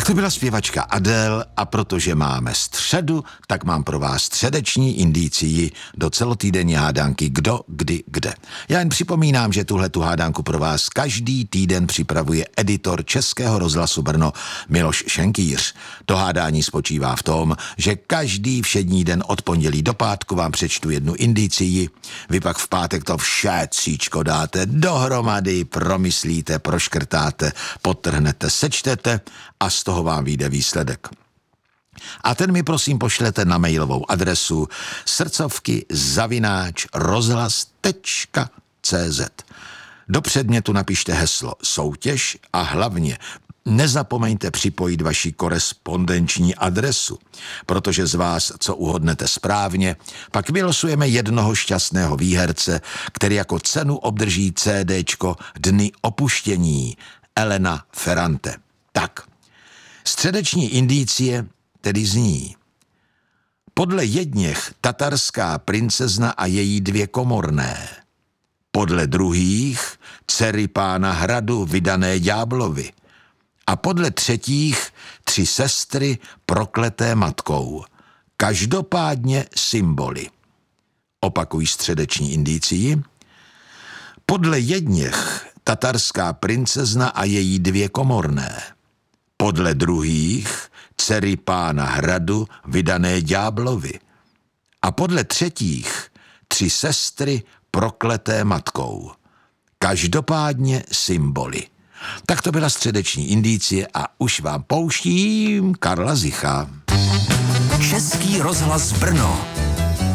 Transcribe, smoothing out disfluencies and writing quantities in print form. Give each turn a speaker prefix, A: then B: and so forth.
A: To byla zpěvačka Adele a protože máme středu, tak mám pro vás středeční indicii do celotýdenní hádánky Kdo, kdy, kde. Já jen připomínám, že tuhletu hádánku pro vás každý týden připravuje editor Českého rozhlasu Brno Miloš Šenkýř. To hádání spočívá v tom, že každý všední den od pondělí do pátku vám přečtu jednu indicii, vy pak v pátek to vše cíčko dáte dohromady, promyslíte, proškrtáte, podtrhnete, sečtete a z toho vám vyjde výsledek. A ten mi prosím pošlete na mailovou adresu srdcovky@rozhlas.cz. Do předmětu napište heslo soutěž a hlavně nezapomeňte připojit vaši korespondenční adresu, protože z vás, co uhodnete správně, pak vylosujeme jednoho šťastného výherce, který jako cenu obdrží CDčko Dny opuštění Elena Ferrante. Tak, středeční indicie tedy zní: podle jedněch tatarská princezna a její 2 komorné, podle druhých dcery pána hradu vydané ďáblovi a podle třetích 3 sestry prokleté matkou, každopádně symboly. Opakuj středeční indicii. Podle jedněch tatarská princezna a její 2 komorné, podle druhých dcery pána hradu vydané ďáblovi a podle třetích 3 sestry prokleté matkou, každopádně symboly. Tak to byla středeční indicie a už vám pouštím Karla Zicha.
B: Český rozhlas Brno.